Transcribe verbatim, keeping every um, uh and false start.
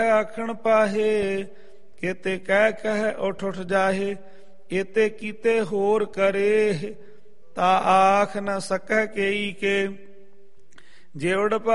ਆਖਣ ਪਾਹੇ, ਕੇਤੇ ਕਹਿ ਕਹਿ ਉਠ ਉਠ ਜਾਹੇ। ਏਤੇ ਕੀਤੇ ਹੋਰ ਕਰੇ, ਤਾ ਆਖ ਨ ਸਕੈ ਕੇਈ ਕੇ। ਜੇ ਉਡ